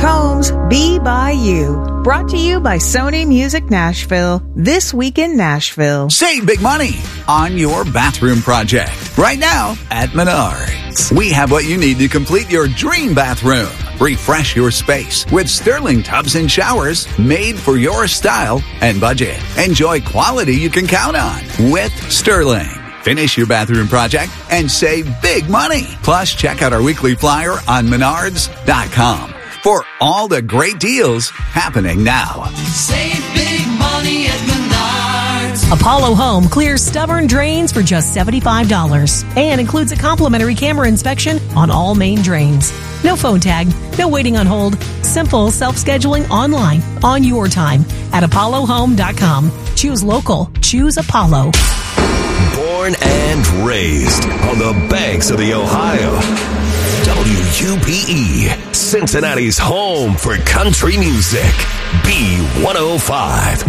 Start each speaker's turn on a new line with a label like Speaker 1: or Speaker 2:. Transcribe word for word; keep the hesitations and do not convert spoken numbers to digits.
Speaker 1: Homes, Be By You. Brought to you by Sony Music Nashville. This Week in Nashville.
Speaker 2: Save big money on your bathroom project. Right now at Menards. We have what you need to complete your dream bathroom. Refresh your space with Sterling tubs and showers made for your style and budget. Enjoy quality you can count on with Sterling. Finish your bathroom project and save big money. Plus, check out our weekly flyer on menards dot com for all the great deals happening now.
Speaker 3: Save big money at Menards.
Speaker 4: Apollo Home clears stubborn drains for just seventy-five dollars and includes a complimentary camera inspection on all main drains. No phone tag, no waiting on hold. Simple self-scheduling online on your time at apollo home dot com. Choose local. Choose Apollo.
Speaker 5: Born and raised on the banks of the Ohio. W U P E, Cincinnati's home for country music. B one oh five.